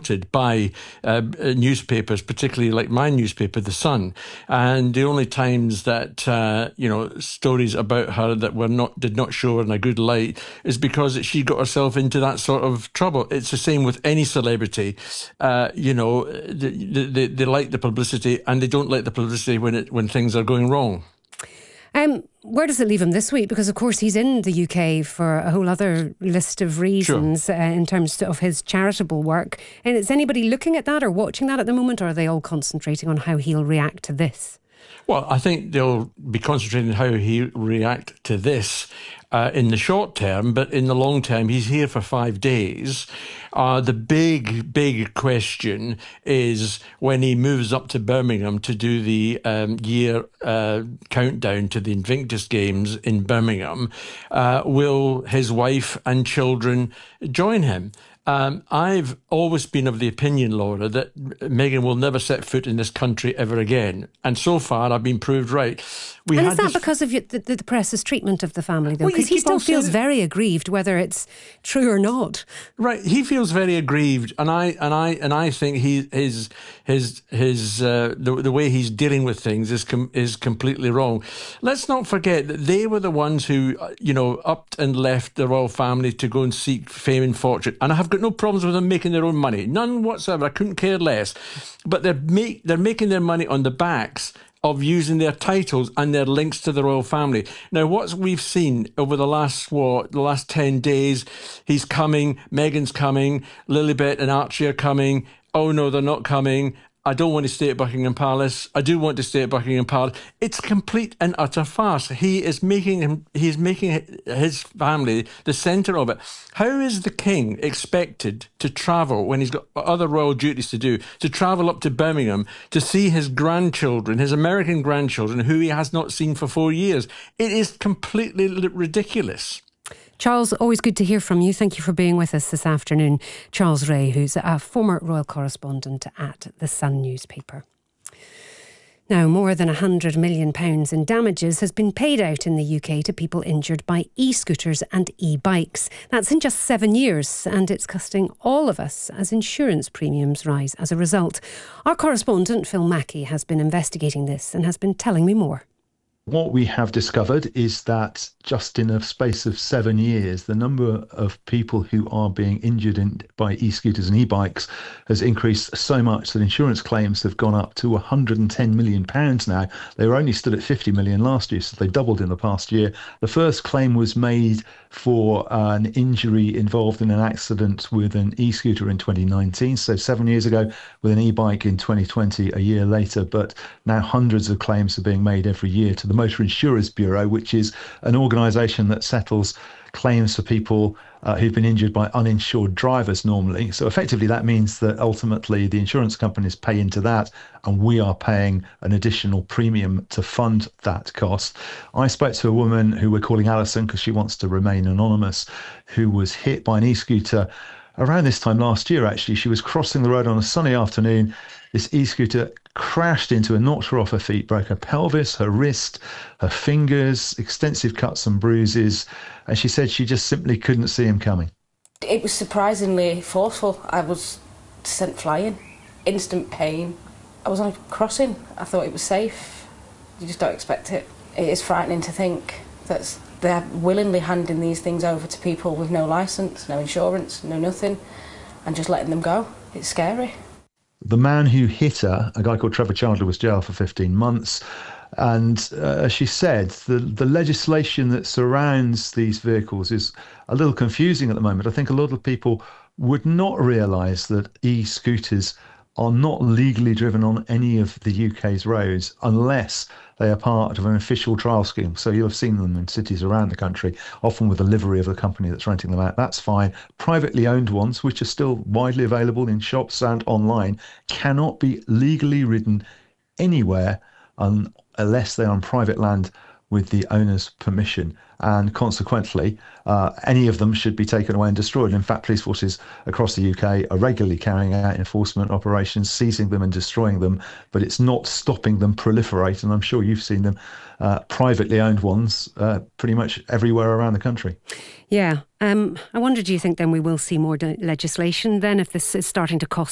reported by newspapers, particularly like my newspaper, The Sun. And the only times that stories about her that did not show her in a good light is because she got herself into that sort of trouble. It's the same with any celebrity. They like the publicity, and they don't like the publicity when things are going wrong. Where does it leave him this week? Because, of course, he's in the UK for a whole other list of reasons. Sure. In terms of his charitable work. And is anybody looking at that or watching that at the moment, or are they all concentrating on how he'll react to this? Well, I think they'll be concentrating on how he'll react to this in the short term, but in the long term, he's here for 5 days. The big question is when he moves up to Birmingham to do the year countdown to the Invictus Games in Birmingham, will his wife and children join him? I've always been of the opinion, Laura, that Meghan will never set foot in this country ever again. And so far, I've been proved right. And is that because of the press's treatment of the family, though? Because he still feels very aggrieved, whether it's true or not. Right, he feels very aggrieved, and I think the way he's dealing with things is completely wrong. Let's not forget that they were the ones who upped and left the royal family to go and seek fame and fortune, and I have got no problems with them making their own money, none whatsoever. I couldn't care less, but they're making their money on the backs of using their titles and their links to the royal family. Now, what we've seen over the last 10 days, he's coming, Meghan's coming, Lilibet and Archie are coming. Oh no, they're not coming. I don't want to stay at Buckingham Palace. I do want to stay at Buckingham Palace. It's complete and utter farce. He's making his family the centre of it. How is the king expected to travel when he's got other royal duties to do, to travel up to Birmingham to see his grandchildren, his American grandchildren, who he has not seen for 4 years? It is completely ridiculous. Charles, always good to hear from you. Thank you for being with us this afternoon. Charles Ray, who's a former royal correspondent at The Sun newspaper. Now, more than £100 million in damages has been paid out in the UK to people injured by e-scooters and e-bikes. That's in just 7 years, and it's costing all of us as insurance premiums rise as a result. Our correspondent, Phil Mackey, has been investigating this and has been telling me more. What we have discovered is that just in a space of 7 years, the number of people who are being injured by e-scooters and e-bikes has increased so much that insurance claims have gone up to £110 million now. They were only stood at 50 million last year, so they doubled in the past year. The first claim was made for an injury involved in an accident with an e-scooter in 2019, so 7 years ago, with an e-bike in 2020, a year later. But now hundreds of claims are being made every year to the Motor Insurers Bureau, which is an organisation that settles claims for people who've been injured by uninsured drivers normally. So effectively that means that ultimately the insurance companies pay into that and we are paying an additional premium to fund that cost. I spoke to a woman who we're calling Alison because she wants to remain anonymous, who was hit by an e-scooter around this time last year actually. She was crossing the road on a sunny afternoon. This e-scooter crashed into her, knocked her off her feet, broke her pelvis, her wrist, her fingers, extensive cuts and bruises. And she said she just simply couldn't see him coming. It was surprisingly forceful. I was sent flying, instant pain. I was on a crossing. I thought it was safe. You just don't expect it. It is frightening to think that they're willingly handing these things over to people with no licence, no insurance, no nothing, and just letting them go. It's scary. The man who hit her, a guy called Trevor Chandler, was jailed for 15 months. And as she said, the legislation that surrounds these vehicles is a little confusing at the moment. I think a lot of people would not realise that e-scooters are not legally driven on any of the UK's roads unless they are part of an official trial scheme. So you'll have seen them in cities around the country, often with the livery of the company that's renting them out. That's fine. Privately owned ones, which are still widely available in shops and online, cannot be legally ridden anywhere unless they're on private land with the owner's permission. And consequently, any of them should be taken away and destroyed. In fact, police forces across the UK are regularly carrying out enforcement operations, seizing them and destroying them, but it's not stopping them proliferate. And I'm sure you've seen them, privately owned ones, pretty much everywhere around the country. Yeah. I wonder, do you think then we will see more legislation then if this is starting to cost